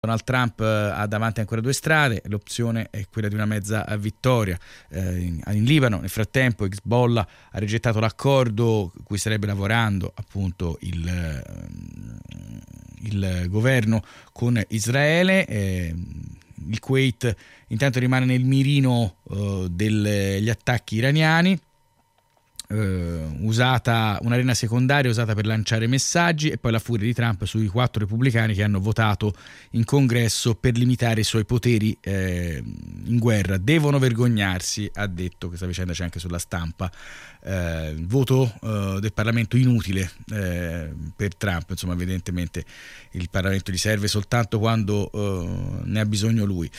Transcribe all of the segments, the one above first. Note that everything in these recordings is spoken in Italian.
Donald Trump ha davanti ancora due strade, l'opzione è quella di una mezza vittoria. In Libano, nel frattempo, Hezbollah ha rigettato l'accordo cui starebbe lavorando appunto il governo con Israele. Il Kuwait intanto rimane nel mirino degli attacchi iraniani. Un'arena secondaria usata per lanciare messaggi, e poi la furia di Trump sui 4 repubblicani che hanno votato in congresso per limitare i suoi poteri in guerra. Devono vergognarsi, ha detto. Questa vicenda c'è anche sulla stampa. Il voto del Parlamento inutile per Trump, insomma, evidentemente il Parlamento gli serve soltanto quando ne ha bisogno lui.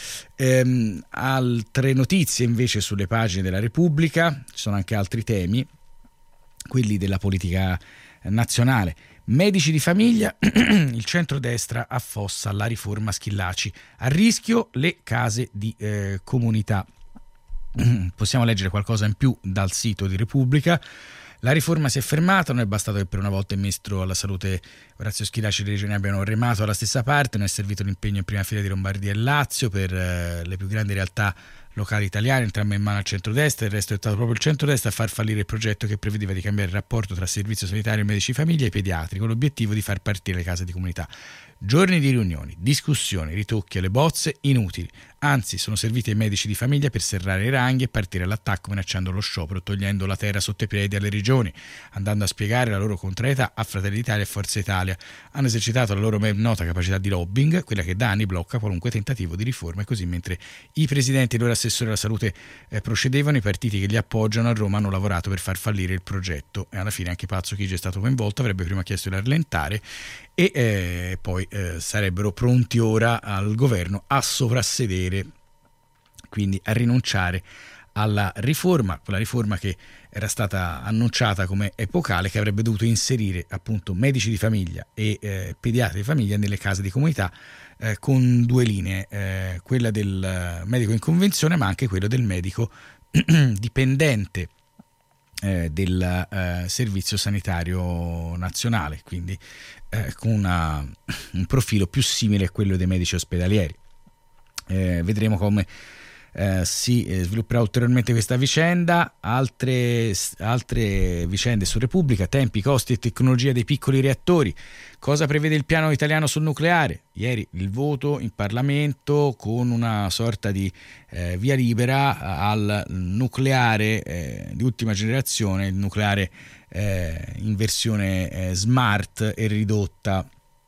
Altre notizie invece sulle pagine della Repubblica, ci sono anche altri temi, quelli della politica nazionale. Medici di famiglia, il centrodestra affossa la riforma Schillaci, a rischio le case di comunità. Possiamo leggere qualcosa in più dal sito di Repubblica. La riforma si è fermata, non è bastato che per una volta il ministro alla salute Orazio Schillaci e le regioni abbiano remato dalla stessa parte, non è servito l'impegno in prima fila di Lombardia e Lazio per le più grandi realtà locali italiane, entrambe in mano al centrodestra. Il resto è stato proprio il centrodestra a far fallire il progetto che prevedeva di cambiare il rapporto tra servizio sanitario e medici di famiglia e pediatri, con l'obiettivo di far partire le case di comunità. Giorni di riunioni, discussioni, ritocchi alle bozze inutili. Anzi, sono serviti ai medici di famiglia per serrare i ranghi e partire all'attacco minacciando lo sciopero, togliendo la terra sotto i piedi alle regioni, andando a spiegare la loro contrarietà a Fratelli d'Italia e Forza Italia. Hanno esercitato la loro ben nota capacità di lobbying, quella che da anni blocca qualunque tentativo di riforma, e così mentre i presidenti e i loro assessori alla salute procedevano, i partiti che li appoggiano a Roma hanno lavorato per far fallire il progetto, e alla fine anche Pazzo Chigi è stato coinvolto, avrebbe prima chiesto di rallentare e poi sarebbero pronti ora al governo a soprassedere, quindi a rinunciare alla riforma, quella riforma che era stata annunciata come epocale, che avrebbe dovuto inserire appunto medici di famiglia e pediatri di famiglia nelle case di comunità, con due linee, quella del medico in convenzione ma anche quella del medico dipendente del servizio sanitario nazionale, quindi con un profilo più simile a quello dei medici ospedalieri. Vedremo come si svilupperà ulteriormente questa vicenda. Altre vicende su Repubblica: tempi, costi e tecnologia dei piccoli reattori. Cosa prevede il piano italiano sul nucleare? Ieri il voto in Parlamento con una sorta di via libera al nucleare di ultima generazione, il nucleare in versione smart e ridotta.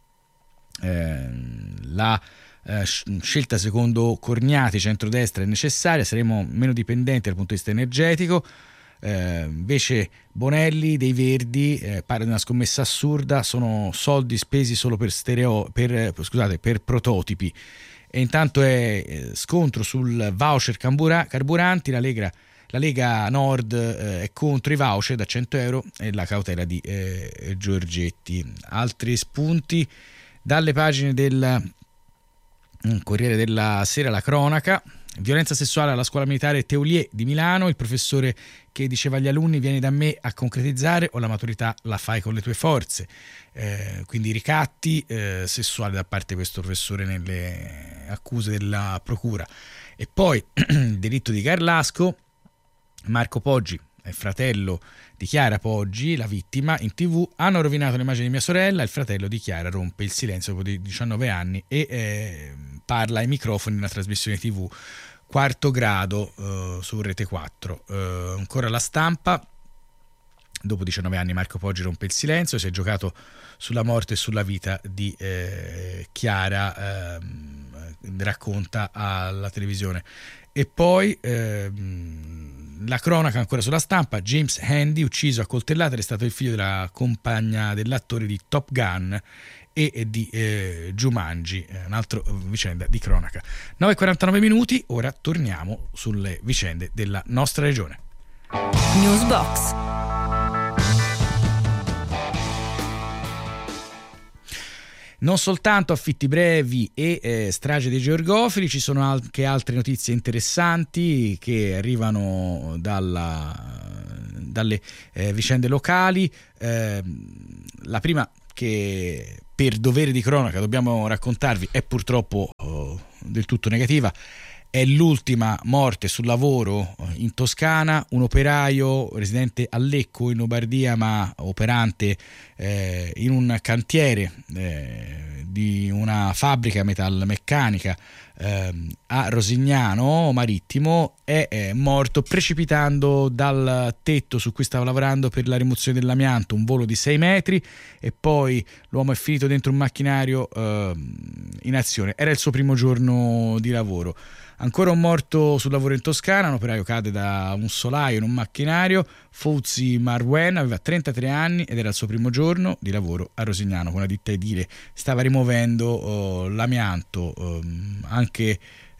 La scelta secondo Corniati, centrodestra, è necessaria, saremo meno dipendenti dal punto di vista energetico. Invece Bonelli dei Verdi parla di una scommessa assurda, sono soldi spesi solo per prototipi. E intanto è scontro sul voucher carburanti. La Lega Nord è contro i voucher da 100 euro e la cautela di Giorgetti. Altri spunti dalle pagine del Corriere della Sera, la cronaca: violenza sessuale alla scuola militare Teulier di Milano, il professore che diceva agli alunni vieni da me a concretizzare o la maturità la fai con le tue forze. Quindi ricatti sessuali da parte di questo professore nelle accuse della procura. E poi il delitto di Garlasco, Marco Poggi è fratello di Chiara Poggi, la vittima, in TV: hanno rovinato l'immagine di mia sorella. Il fratello di Chiara rompe il silenzio dopo 19 anni e parla ai microfoni di una trasmissione TV Quarto Grado su Rete 4. Ancora La Stampa: dopo 19 anni Marco Poggi rompe il silenzio, si è giocato sulla morte e sulla vita di Chiara, racconta alla televisione. E poi la cronaca ancora sulla Stampa: James Handy ucciso a coltellate, è stato il figlio della compagna dell'attore di Top Gun e di Jumanji. Un'altra vicenda di cronaca. 9:49 minuti, ora torniamo sulle vicende della nostra regione. Newsbox. Non soltanto affitti brevi e strage dei georgofili, ci sono anche altre notizie interessanti che arrivano dalle vicende locali. La prima che per dovere di cronaca dobbiamo raccontarvi è purtroppo del tutto negativa. È l'ultima morte sul lavoro in Toscana, un operaio residente a Lecco in Lombardia ma operante in un cantiere di una fabbrica metalmeccanica a Rosignano Marittimo è morto precipitando dal tetto su cui stava lavorando per la rimozione dell'amianto, un volo di 6 metri, e poi l'uomo è finito dentro un macchinario in azione. Era il suo primo giorno di lavoro. Ancora un morto sul lavoro in Toscana, un operaio cade da un solaio in un macchinario. Fouzi Marwen aveva 33 anni ed era il suo primo giorno di lavoro a Rosignano con una ditta edile. Stava rimuovendo l'amianto. Anche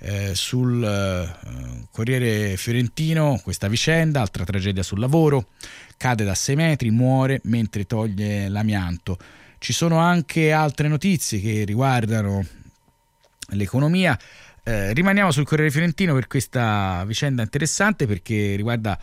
sul Corriere Fiorentino questa vicenda, altra tragedia sul lavoro, cade da 6 metri, muore mentre toglie l'amianto. Ci sono anche altre notizie che riguardano l'economia. Rimaniamo sul Corriere Fiorentino per questa vicenda interessante, perché riguarda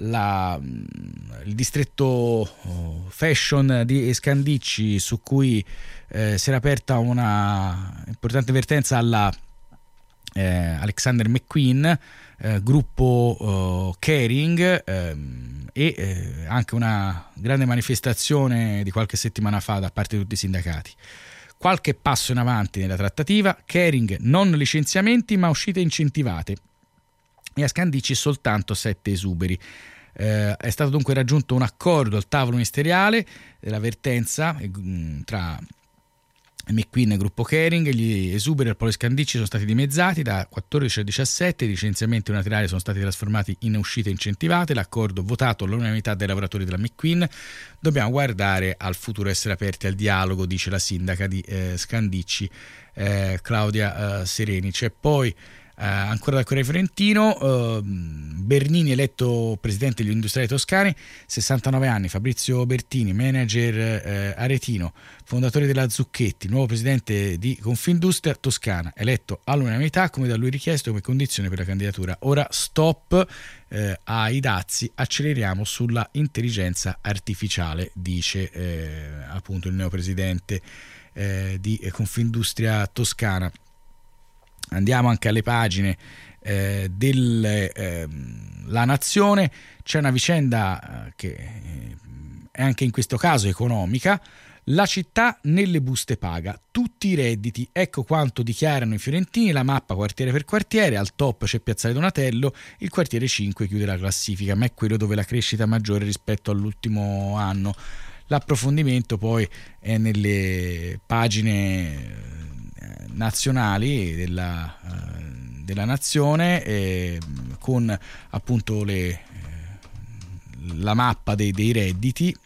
il distretto fashion di Scandicci, su cui si era aperta una importante vertenza alla Alexander McQueen, gruppo Kering, e anche una grande manifestazione di qualche settimana fa da parte di tutti i sindacati. Qualche passo in avanti nella trattativa: Kering non licenziamenti ma uscite incentivate, e a Scandicci soltanto 7 esuberi. È stato dunque raggiunto un accordo al tavolo ministeriale della vertenza tra McQueen e gruppo Kering. Gli esuberi al polo Scandicci sono stati dimezzati da 14 a 17, i licenziamenti unilaterali sono stati trasformati in uscite incentivate, l'accordo votato all'unanimità dai lavoratori della McQueen. Dobbiamo guardare al futuro, essere aperti al dialogo, dice la sindaca di Scandicci, Claudia Sereni. C'è poi ancora dal Corriere Fiorentino, Bernini eletto presidente degli industriali toscani, 69 anni, Fabrizio Bertini, manager aretino, fondatore della Zucchetti, nuovo presidente di Confindustria Toscana, eletto all'unanimità come da lui richiesto come condizione per la candidatura. Ora stop ai dazi, acceleriamo sulla intelligenza artificiale, dice appunto il neopresidente di Confindustria Toscana. Andiamo anche alle pagine della Nazione. C'è una vicenda che è anche in questo caso economica. La città nelle buste paga tutti i redditi, ecco quanto dichiarano i fiorentini. La mappa quartiere per quartiere: al top c'è Piazzale Donatello, il quartiere 5 chiude la classifica, ma è quello dove la crescita maggiore rispetto all'ultimo anno. L'approfondimento poi è nelle pagine nazionali della Nazione, con appunto la mappa dei redditi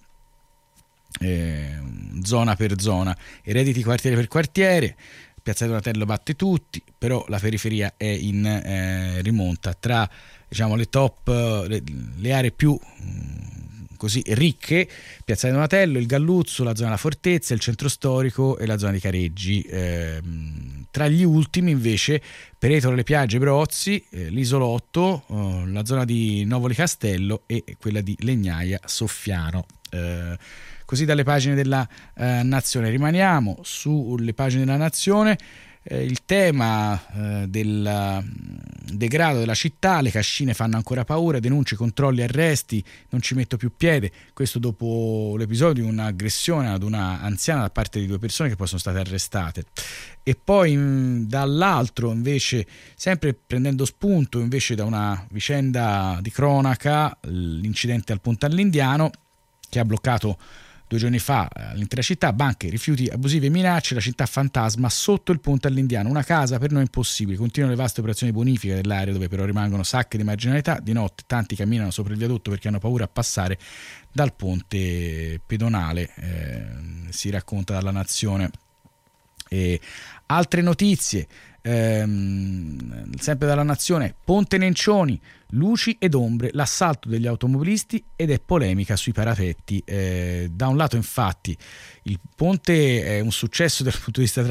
zona per zona, i redditi quartiere per quartiere. Piazzale Donatello batte tutti, però la periferia è in rimonta. Tra, diciamo, le top, le aree più così ricche: Piazzale Donatello, il Galluzzo, la zona della Fortezza, il centro storico e la zona di Careggi. Tra gli ultimi invece Peretola, le Piagge, Brozzi, l'Isolotto, la zona di Novoli Castello e quella di Legnaia Soffiano. Così dalle pagine della Nazione. Rimaniamo sulle pagine della Nazione. Il tema del degrado della città, le cascine fanno ancora paura, denunce, controlli, arresti, non ci metto più piede. Questo dopo l'episodio di un'aggressione ad una anziana da parte di 2 persone che poi sono state arrestate. E poi dall'altro invece, sempre prendendo spunto invece da una vicenda di cronaca, l'incidente al Ponte all'Indiano che ha bloccato 2 giorni fa all'intera città, banche, rifiuti abusivi e minacce, la città fantasma sotto il Ponte all'Indiano, una casa per noi impossibile. Continuano le vaste operazioni di bonifica dell'area, dove però rimangono sacche di marginalità. Di notte tanti camminano sopra il viadotto perché hanno paura a passare dal ponte pedonale, si racconta dalla Nazione. Altre notizie, sempre dalla Nazione: Ponte Nencioni, luci ed ombre, l'assalto degli automobilisti ed è polemica sui parapetti. Da un lato infatti il ponte è un successo dal punto di vista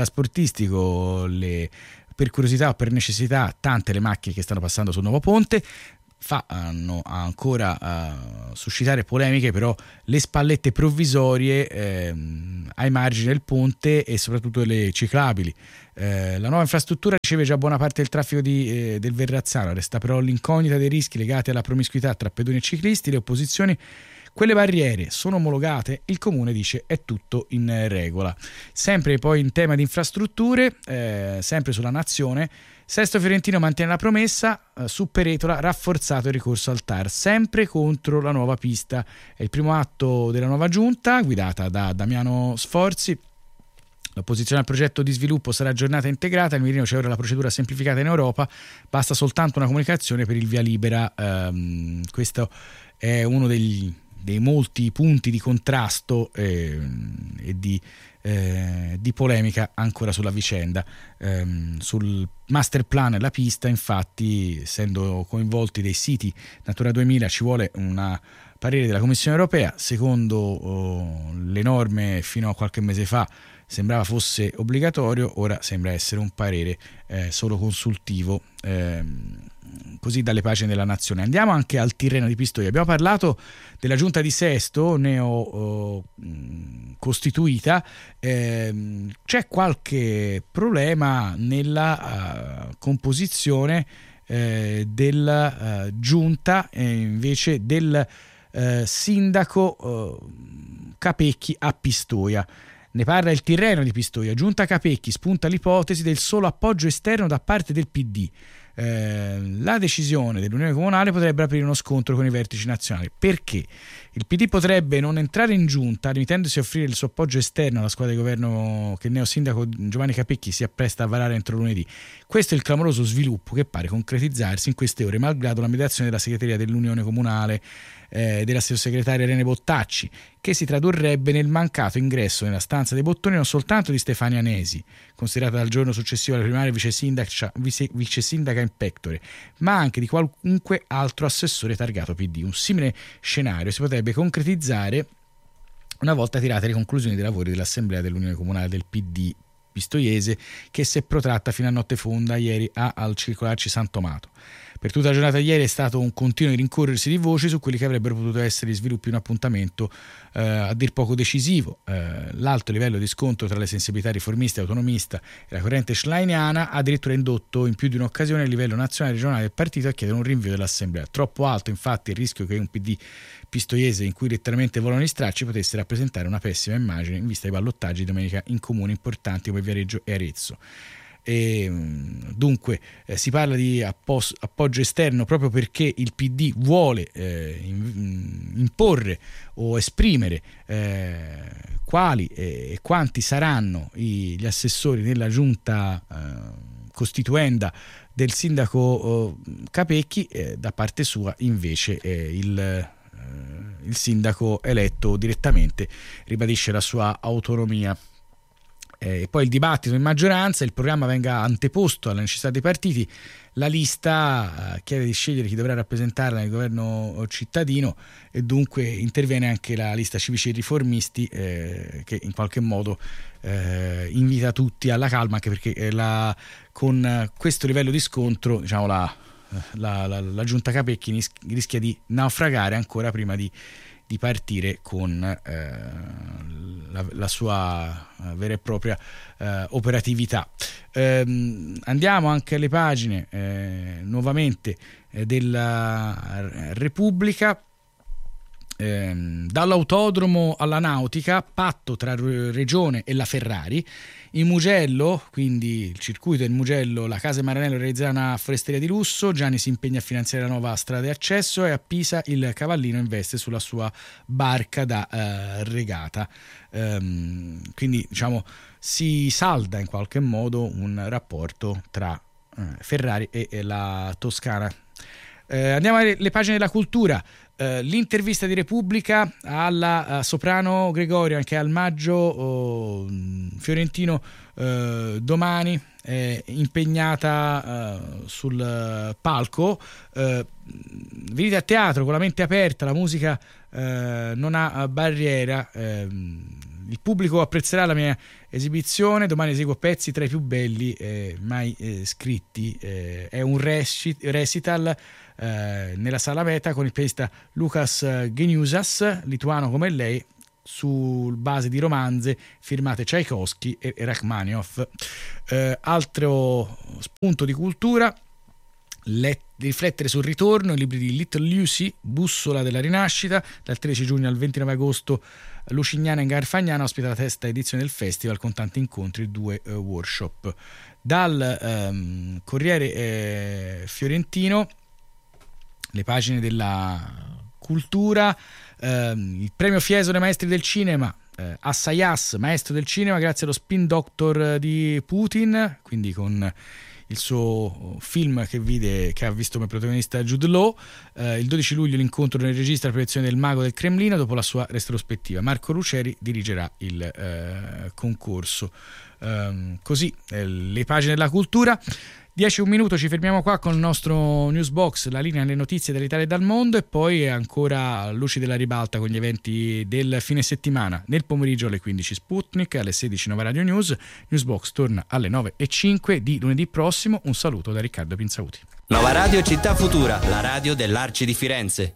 trasportistico, per curiosità o per necessità tante le macchine che stanno passando sul nuovo ponte. fanno ancora suscitare polemiche però le spallette provvisorie ai margini del ponte e soprattutto le ciclabili. La nuova infrastruttura riceve già buona parte del traffico del Verrazzano, resta però l'incognita dei rischi legati alla promiscuità tra pedoni e ciclisti. Le opposizioni: quelle barriere sono omologate? Il comune dice è tutto in regola. Sempre poi in tema di infrastrutture, sempre sulla Nazione, Sesto Fiorentino mantiene la promessa, su Peretola rafforzato il ricorso al TAR, sempre contro la nuova pista. È il primo atto della nuova giunta guidata da Damiano Sforzi. L'opposizione al progetto di sviluppo sarà aggiornata e integrata. Il mirino c'è ora la procedura semplificata in Europa, basta soltanto una comunicazione per il via libera. Questo è uno dei molti punti di contrasto e di polemica ancora sulla vicenda. Sul master plan e la pista, infatti, essendo coinvolti dei siti Natura 2000, ci vuole un parere della Commissione europea. Secondo le norme fino a qualche mese fa sembrava fosse obbligatorio, ora sembra essere un parere solo consultivo, così dalle pagine della Nazione. Andiamo anche al Tirreno di Pistoia. Abbiamo parlato della giunta di Sesto, neo costituita. C'è qualche problema nella composizione della giunta invece del sindaco Capecchi a Pistoia. Ne parla il Tirreno di Pistoia. Giunta Capecchi, spunta l'ipotesi del solo appoggio esterno da parte del PD. La decisione dell'Unione Comunale potrebbe aprire uno scontro con i vertici nazionali. Perché? Il PD potrebbe non entrare in giunta, limitandosi a offrire il suo appoggio esterno alla squadra di governo che il neosindaco Giovanni Capecchi si appresta a varare entro lunedì. Questo è il clamoroso sviluppo che pare concretizzarsi in queste ore, malgrado la mediazione della segreteria dell'Unione Comunale della sottosegretaria Irene Bottacci, che si tradurrebbe nel mancato ingresso nella stanza dei bottoni non soltanto di Stefania Nesi, considerata dal giorno successivo alla primaria vice sindaca in pectore, ma anche di qualunque altro assessore targato PD. Un simile scenario si potrebbe concretizzare una volta tirate le conclusioni dei lavori dell'Assemblea dell'Unione Comunale del PD pistoiese, che si è protratta fino a notte fonda ieri al Circolarci San Tomato. Per tutta la giornata di ieri è stato un continuo rincorrersi di voci su quelli che avrebbero potuto essere gli sviluppi di un appuntamento a dir poco decisivo. L'alto livello di scontro tra le sensibilità riformiste e autonomista e la corrente schleiniana ha addirittura indotto in più di un'occasione a livello nazionale e regionale del partito a chiedere un rinvio dell'assemblea. Troppo alto infatti il rischio che un PD pistoiese in cui letteralmente volano gli stracci potesse rappresentare una pessima immagine in vista dei ballottaggi domenica in comuni importanti come Viareggio e Arezzo. E dunque si parla di appoggio esterno proprio perché il PD vuole imporre o esprimere quali e quanti saranno gli assessori nella giunta costituenda del sindaco Capecchi. Da parte sua invece il sindaco eletto direttamente ribadisce la sua autonomia. E poi il dibattito in maggioranza, il programma venga anteposto alla necessità dei partiti, la lista chiede di scegliere chi dovrà rappresentarla nel governo cittadino e dunque interviene anche la lista Civici e Riformisti che in qualche modo invita tutti alla calma, anche perché con questo livello di scontro, diciamo, la giunta Capecchi rischia di naufragare ancora prima di partire con la sua vera e propria operatività. Andiamo anche alle pagine nuovamente della Repubblica. Dall'autodromo alla nautica, patto tra Regione e la Ferrari. In Mugello, quindi il circuito del Mugello, la Casa Maranello realizzerà una foresteria di lusso. Gianni si impegna a finanziare la nuova strada di accesso e a Pisa il Cavallino investe sulla sua barca da regata. Quindi diciamo si salda in qualche modo un rapporto tra Ferrari e la Toscana. Andiamo alle pagine della cultura. L'intervista di Repubblica alla soprano Gregorio, anche al Maggio fiorentino domani impegnata sul palco. Venite a teatro con la mente aperta, la musica non ha barriera. il pubblico apprezzerà la mia esibizione, domani eseguo pezzi tra i più belli mai scritti. È un recital nella sala Meta con il pianista Lukas Geniusas, lituano come lei, su base di romanze firmate Tchaikovsky e Rachmaninoff. Altro spunto di cultura: riflettere sul ritorno, i libri di Little Lucy, Bussola della rinascita, dal 13 giugno al 29 agosto Lucignana e Garfagnana ospita la terza edizione del festival con tanti incontri e 2 workshop. Dal Corriere Fiorentino, le pagine della cultura, il premio Fiesole Maestri del Cinema, Assayas, maestro del cinema grazie allo Spin Doctor di Putin, quindi con il suo film che ha visto come protagonista Jude Law. Il 12 luglio l'incontro del regista alla proiezione del Mago del Cremlino dopo la sua retrospettiva. Marco Ruceri dirigerà il concorso. Così le pagine della cultura. 10 un minuto, ci fermiamo qua con il nostro Newsbox, la linea alle notizie dall'Italia e dal mondo, e poi ancora luci della ribalta con gli eventi del fine settimana. Nel pomeriggio alle 15 Sputnik, alle 16 Nova Radio News. Newsbox torna alle 9:05 di lunedì prossimo. Un saluto da Riccardo Pinzauti. Nova Radio Città Futura, la radio dell'Arci di Firenze.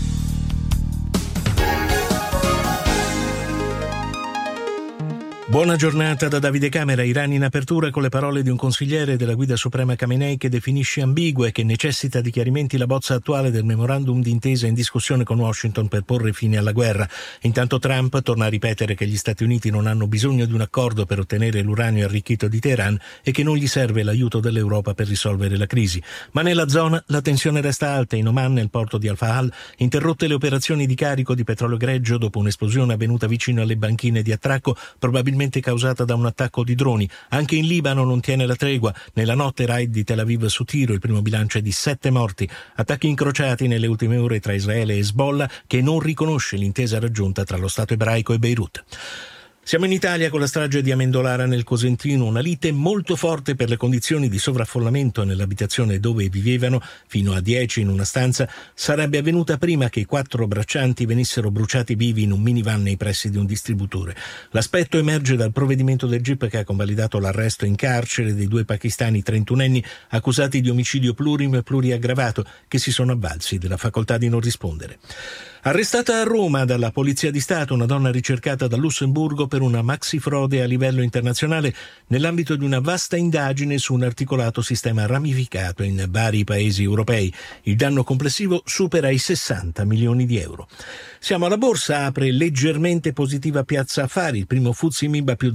Buona giornata da Davide Camera. Iran in apertura con le parole di un consigliere della Guida Suprema Khamenei che definisce ambigua e che necessita di chiarimenti la bozza attuale del memorandum d'intesa in discussione con Washington per porre fine alla guerra. Intanto Trump torna a ripetere che gli Stati Uniti non hanno bisogno di un accordo per ottenere l'uranio arricchito di Teheran e che non gli serve l'aiuto dell'Europa per risolvere la crisi. Ma nella zona la tensione resta alta. In Oman, nel porto di Al-Fahal, interrotte le operazioni di carico di petrolio greggio dopo un'esplosione avvenuta vicino alle banchine di attracco, probabilmente causata da un attacco di droni. Anche in Libano non tiene la tregua. Nella notte raid di Tel Aviv su Tiro, il primo bilancio è di 7 morti. Attacchi incrociati nelle ultime ore tra Israele e Hezbollah, che non riconosce l'intesa raggiunta tra lo Stato ebraico e Beirut. Siamo in Italia con la strage di Amendolara nel Cosentino, una lite molto forte per le condizioni di sovraffollamento nell'abitazione dove vivevano, fino a 10 in una stanza, sarebbe avvenuta prima che i 4 braccianti venissero bruciati vivi in un minivan nei pressi di un distributore. L'aspetto emerge dal provvedimento del GIP che ha convalidato l'arresto in carcere dei 2 pakistani 31enni accusati di omicidio plurimo e pluriaggravato che si sono avvalsi della facoltà di non rispondere. Arrestata a Roma dalla Polizia di Stato una donna ricercata da Lussemburgo per una maxifrode a livello internazionale nell'ambito di una vasta indagine su un articolato sistema ramificato in vari paesi europei. Il danno complessivo supera i 60 milioni di euro. Siamo alla borsa, apre leggermente positiva Piazza Affari, il primo FTSE MIB più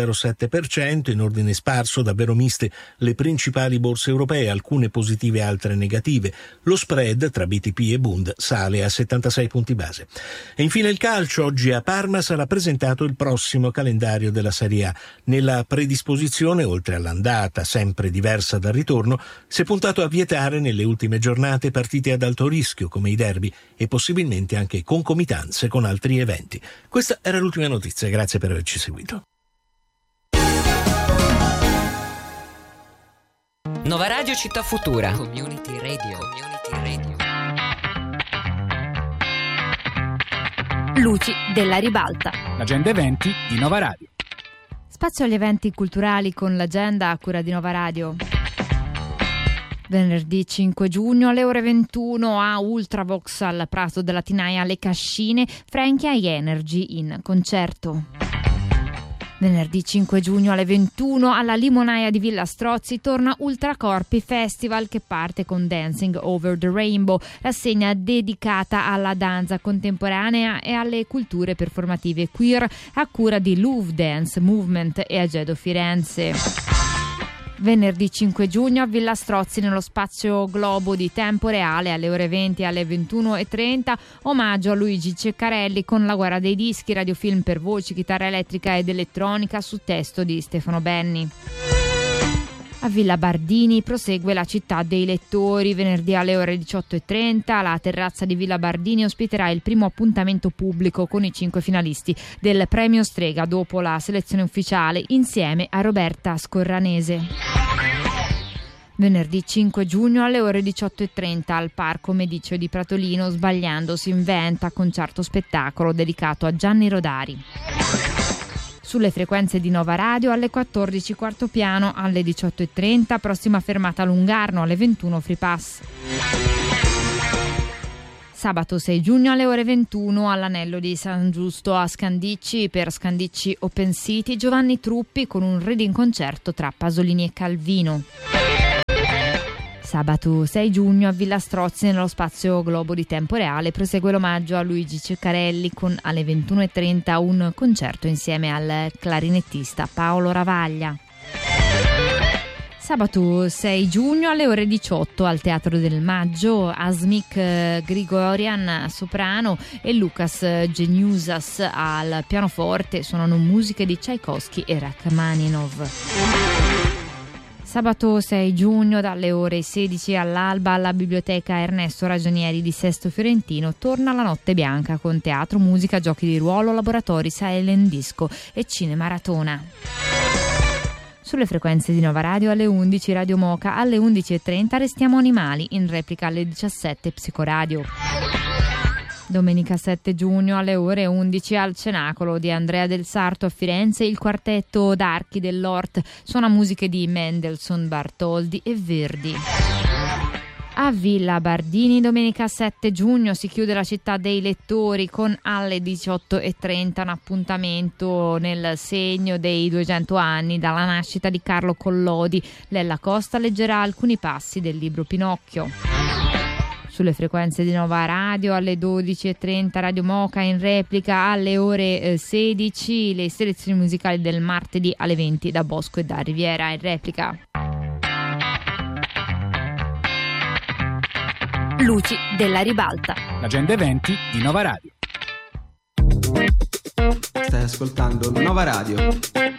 0,07%, in ordine sparso, davvero miste le principali borse europee, alcune positive e altre negative. Lo spread tra BTP e Bund sale a 76 punti base. E infine il calcio. Oggi a Parma sarà presentato il prossimo calendario della Serie A. Nella predisposizione, oltre all'andata sempre diversa dal ritorno, si è puntato a vietare nelle ultime giornate partite ad alto rischio come i derby e possibilmente anche concomitanze con altri eventi. Questa era l'ultima notizia, grazie per averci seguito. Nova Radio Città Futura. Community Radio. Luci della ribalta. L'agenda eventi di Nova Radio. Spazio agli eventi culturali con l'agenda a cura di Nova Radio. Venerdì 5 giugno alle ore 21 a Ultravox al Prato della Tinaia Le Cascine, Frankie High Energy in concerto. Venerdì 5 giugno alle 21 alla Limonaia di Villa Strozzi torna Ultracorpi Festival che parte con Dancing Over the Rainbow, rassegna dedicata alla danza contemporanea e alle culture performative queer a cura di Louvre Dance Movement e Agedo Firenze. Venerdì 5 giugno a Villa Strozzi nello spazio Globo di Tempo Reale alle ore 20 e alle 21:30 omaggio a Luigi Ceccarelli con La guerra dei dischi, radiofilm per voci, chitarra elettrica ed elettronica su testo di Stefano Benni. A Villa Bardini prosegue la città dei lettori. Venerdì alle ore 18:30 la terrazza di Villa Bardini ospiterà il primo appuntamento pubblico con i 5 finalisti del Premio Strega dopo la selezione ufficiale insieme a Roberta Scorranese. Venerdì 5 giugno alle ore 18:30 al Parco Medicio di Pratolino Sbagliando si inventa, concerto spettacolo dedicato a Gianni Rodari. Sulle frequenze di Nova Radio alle 14 quarto piano, alle 18.30 prossima fermata Lungarno, alle 21 Free Pass. Sabato 6 giugno alle ore 21 all'Anello di San Giusto a Scandicci, per Scandicci Open City, Giovanni Truppi con un reading concerto tra Pasolini e Calvino. Sabato 6 giugno a Villa Strozzi, nello spazio Globo di Tempo Reale, prosegue l'omaggio a Luigi Ceccarelli con alle 21.30 un concerto insieme al clarinettista Paolo Ravaglia. Sabato 6 giugno alle ore 18 al Teatro del Maggio, Asmik Grigorian soprano e Lucas Geniusas al pianoforte suonano musiche di Tchaikovsky e Rachmaninov. Sabato 6 giugno dalle ore 16 all'alba alla Biblioteca Ernesto Ragionieri di Sesto Fiorentino torna la Notte Bianca con teatro, musica, giochi di ruolo, laboratori, silent disco e cinematona. Sulle frequenze di Nova Radio alle 11 Radio Moca, alle 11.30 Restiamo Animali, in replica alle 17 Psicoradio. Domenica 7 giugno alle ore 11 al Cenacolo di Andrea del Sarto a Firenze il quartetto d'archi dell'Ort suona musiche di Mendelssohn, Bartoldi e Verdi. A Villa Bardini domenica 7 giugno si chiude la Città dei Lettori con alle 18.30 un appuntamento nel segno dei 200 anni dalla nascita di Carlo Collodi. Lella Costa leggerà alcuni passi del libro Pinocchio. Sulle frequenze di Nova Radio alle 12.30 Radio Moca, in replica alle ore 16 le selezioni musicali del martedì alle 20 da Bosco e da Riviera, in replica. Luci della Ribalta. L'agenda eventi di Nova Radio. Stai ascoltando Nova Radio.